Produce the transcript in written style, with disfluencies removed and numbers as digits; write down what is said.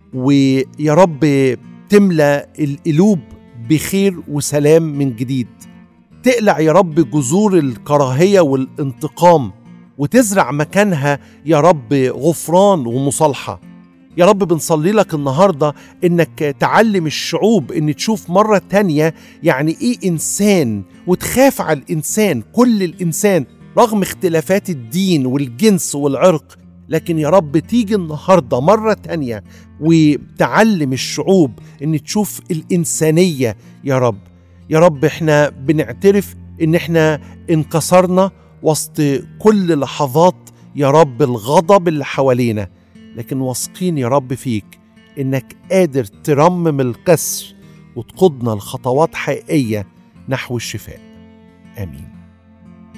ويا رب تملى القلوب بخير وسلام من جديد. تقلع يا رب جذور الكراهية والانتقام وتزرع مكانها يا رب غفران ومصالحة. يا رب بنصلي لك النهاردة إنك تعلم الشعوب إن تشوف مرة تانية يعني إيه إنسان، وتخاف على الإنسان، كل الإنسان رغم اختلافات الدين والجنس والعرق. لكن يا رب تيجي النهاردة مرة تانية وتعلم الشعوب إن تشوف الإنسانية يا رب. يا رب إحنا بنعترف إن إحنا انكسرنا وسط كل لحظات يا رب الغضب اللي حوالينا، لكن واثقين يا رب فيك إنك قادر ترمم الكسر وتقودنا لخطوات حقيقية نحو الشفاء. آمين.